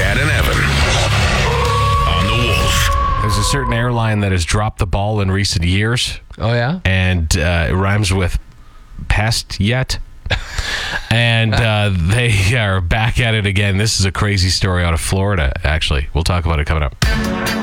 Chad and Evan on the Wolf. There's a certain airline that has dropped the ball in recent years. Oh, yeah? And it rhymes with past yet. And they are back at it again. This is a crazy story out of Florida, actually. We'll talk about it coming up.